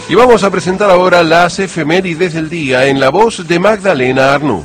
Y vamos a presentar ahora las efemérides del día en la voz de Magdalena Arnú.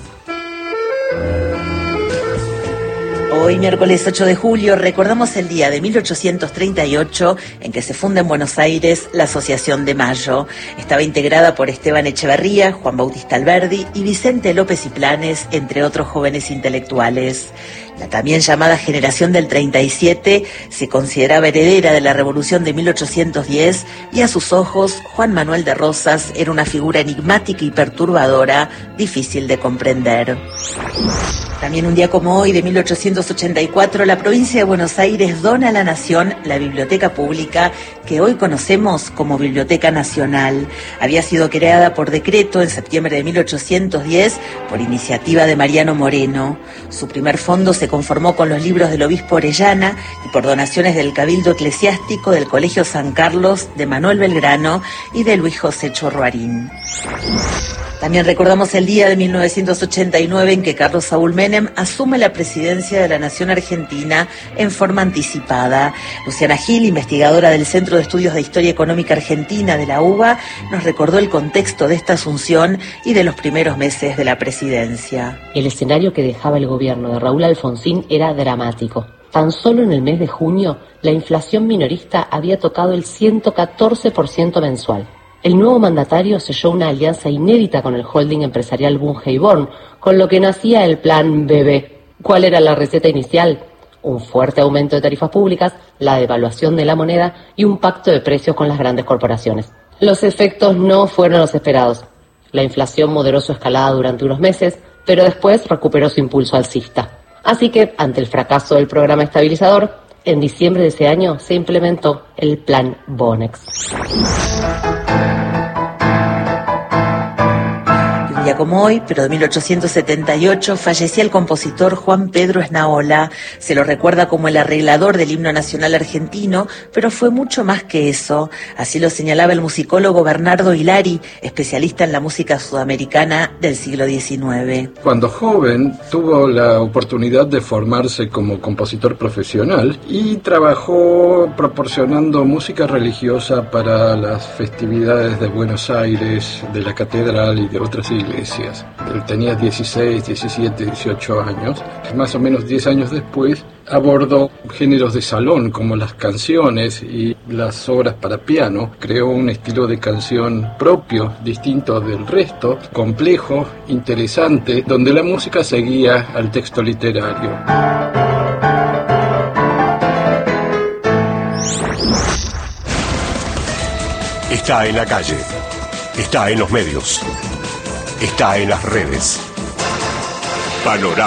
Hoy, miércoles 8 de julio, recordamos el día de 1838 en que se funda en Buenos Aires la Asociación de Mayo. Estaba integrada por Esteban Echeverría, Juan Bautista Alberdi y Vicente López y Planes, entre otros jóvenes intelectuales. La también llamada Generación del 37 se consideraba heredera de la Revolución de 1810 y a sus ojos Juan Manuel de Rosas era una figura enigmática y perturbadora, difícil de comprender. También un día como hoy, de 1884, la provincia de Buenos Aires dona a la Nación la biblioteca pública que hoy conocemos como Biblioteca Nacional. Había sido creada por decreto en septiembre de 1810 por iniciativa de Mariano Moreno. Su primer fondo se conformó con los libros del obispo Orellana y por donaciones del Cabildo Eclesiástico, del Colegio San Carlos, de Manuel Belgrano y de Luis José Chorroarín. También recordamos el día de 1989 en que Carlos Saúl Menem asume la presidencia de la Nación Argentina en forma anticipada. Luciana Gil, investigadora del Centro de Estudios de Historia Económica Argentina de la UBA, nos recordó el contexto de esta asunción y de los primeros meses de la presidencia. El escenario que dejaba el gobierno de Raúl Alfonsín era dramático. Tan solo en el mes de junio, la inflación minorista había tocado el 114% mensual. El nuevo mandatario selló una alianza inédita con el holding empresarial Bunge y Born, con lo que nacía el Plan BB. ¿Cuál era la receta inicial? Un fuerte aumento de tarifas públicas, la devaluación de la moneda y un pacto de precios con las grandes corporaciones. Los efectos no fueron los esperados. La inflación moderó su escalada durante unos meses, pero después recuperó su impulso alcista. Así que, ante el fracaso del programa estabilizador, en diciembre de ese año se implementó el Plan Bonex. Un día como hoy, pero de 1878, fallecía el compositor Juan Pedro Esnaola. Se lo recuerda como el arreglador del himno nacional argentino, pero fue mucho más que eso. Así lo señalaba el musicólogo Bernardo Hilari, especialista en la música sudamericana del siglo XIX. Cuando joven tuvo la oportunidad de formarse como compositor profesional y trabajó proporcionando música religiosa para las festividades de Buenos Aires, de la catedral y de otras iglesias. Él tenía 16, 17, 18 años. Más o menos 10 años después abordó géneros de salón como las canciones y las obras para piano. Creó un estilo de canción propio, distinto del resto, complejo, interesante, donde la música seguía al texto literario. Está en la calle, está en los medios, está en las redes. Panorama.